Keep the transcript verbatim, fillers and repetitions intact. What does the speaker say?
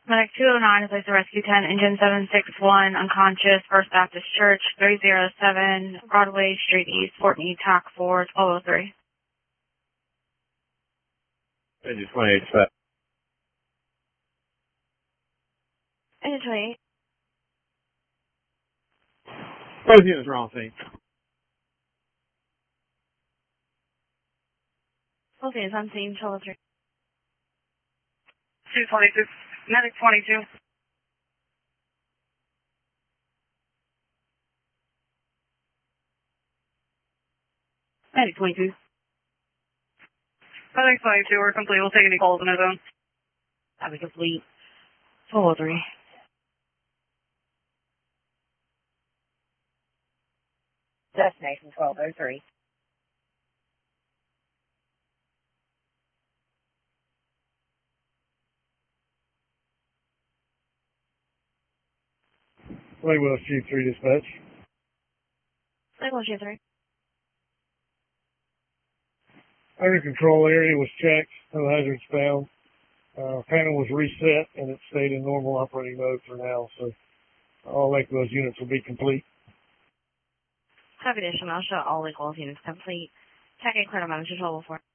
Medic two oh nine is placed to Rescue ten, engine seven six one, unconscious, First Baptist Church, three oh seven, Broadway Street East, Fort Meade, T A C four, twelve oh three. Engine twenty-eight, dispatch. Engine twenty-eight. Both units are on scene. Both units on scene, twelve oh three. two twenty-two. Medic twenty-two. Medic twenty-two. Medic twenty-two, we're complete. We'll take any calls in our zone. That'll be complete. twelve oh three. Destination twelve oh three. Lakewell Chief three, dispatch. Lakewell Chief three. Under control area was checked, no hazards found. Uh, panel was reset and it stayed in normal operating mode for now, so all Lakewell's units will be complete. Copy additional. I'll show all Lakewell's units complete. T A C clear to manager twelve oh four.